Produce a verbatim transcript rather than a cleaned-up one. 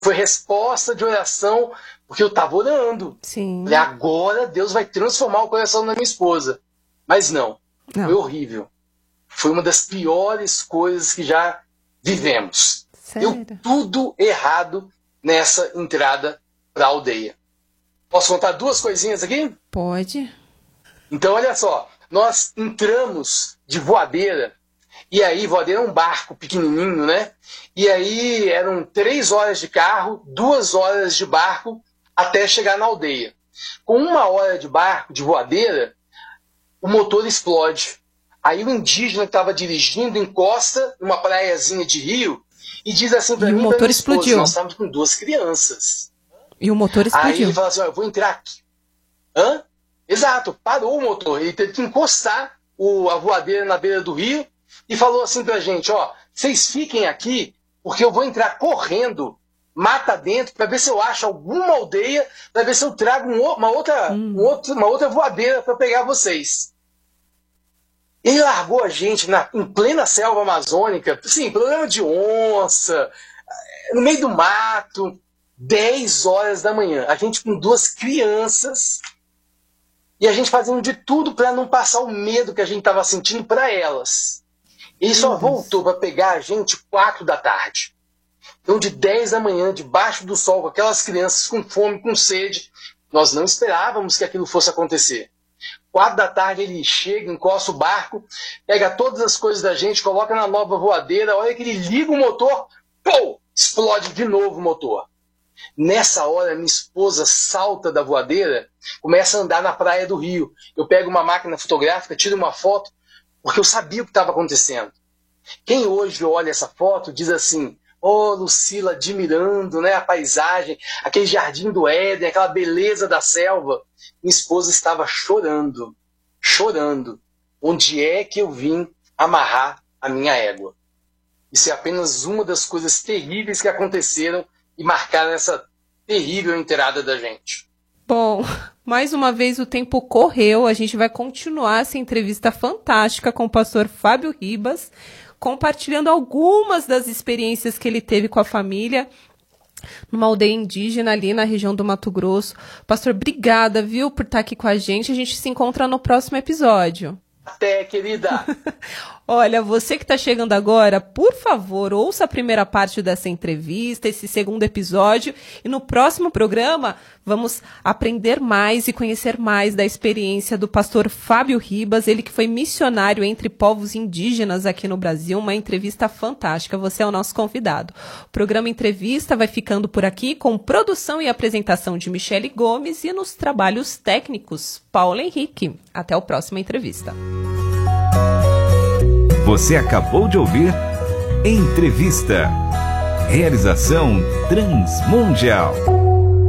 Foi resposta de oração, porque eu estava orando. Sim. Falei, agora Deus vai transformar o coração da minha esposa. Mas não, não. Foi horrível. Foi uma das piores coisas que já vivemos. Sério? Deu tudo errado nessa entrada para a aldeia. Posso contar duas coisinhas aqui? Pode. Então, olha só. Nós entramos de voadeira. E aí, voadeira é um barco pequenininho, né? E aí eram três horas de carro, duas horas de barco até chegar na aldeia. Com uma hora de barco, de voadeira, o motor explode. Aí o indígena que estava dirigindo encosta numa praiazinha de rio e diz assim para mim, o motor explodiu. Nós estávamos com duas crianças. E o motor explodiu. Aí ele fala assim, ó, eu vou entrar aqui. Hã? Exato, parou o motor. Ele teve que encostar o, a voadeira na beira do rio e falou assim pra gente, ó, vocês fiquem aqui porque eu vou entrar correndo, mata dentro, para ver se eu acho alguma aldeia, para ver se eu trago um, uma, outra, hum. um outro, uma outra voadeira para pegar vocês. Ele largou a gente na, em plena selva amazônica, sim, problema de onça, no meio do mato, dez horas da manhã. A gente com duas crianças e a gente fazendo de tudo para não passar o medo que a gente estava sentindo para elas. Ele só voltou para pegar a gente quatro da tarde. Então, de dez da manhã, debaixo do sol, com aquelas crianças com fome, com sede, nós não esperávamos que aquilo fosse acontecer. Quatro da tarde ele chega, encosta o barco, pega todas as coisas da gente, coloca na nova voadeira, a hora que ele liga o motor, pô, explode de novo o motor. Nessa hora, minha esposa salta da voadeira, começa a andar na praia do rio. Eu pego uma máquina fotográfica, tiro uma foto, porque eu sabia o que estava acontecendo. Quem hoje olha essa foto diz assim, oh, Lucila, admirando, né, a paisagem, aquele jardim do Éden, aquela beleza da selva. Minha esposa estava chorando, chorando. Onde é que eu vim amarrar a minha égua? Isso é apenas uma das coisas terríveis que aconteceram e marcaram essa terrível entrada da gente. Bom, mais uma vez o tempo correu, a gente vai continuar essa entrevista fantástica com o pastor Fábio Ribas, compartilhando algumas das experiências que ele teve com a família numa aldeia indígena ali na região do Mato Grosso. Pastor, obrigada, viu, por estar aqui com a gente. A gente se encontra no próximo episódio. Até, querida! Olha, você que está chegando agora, por favor, ouça a primeira parte dessa entrevista, esse segundo episódio, e no próximo programa vamos aprender mais e conhecer mais da experiência do pastor Fábio Ribas, ele que foi missionário entre povos indígenas aqui no Brasil, uma entrevista fantástica, você é o nosso convidado. O programa Entrevista vai ficando por aqui com produção e apresentação de Michele Gomes e nos trabalhos técnicos, Paulo Henrique. Até a próxima entrevista. Você acabou de ouvir Entrevista. Realização Transmundial.